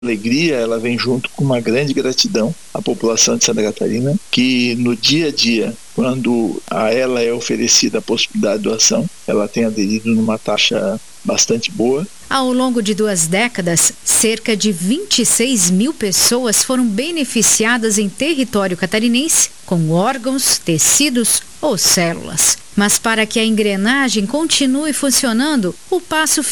alegria, ela vem junto com uma grande gratidão à população de Santa Catarina, que no dia a dia, quando a ela é oferecida a possibilidade de doação, ela tem aderido numa taxa bastante boa. Ao longo de 2 décadas, cerca de 26 mil pessoas foram beneficiadas em território catarinense com órgãos, tecidos ou células. Mas para que a engrenagem continue funcionando, o passo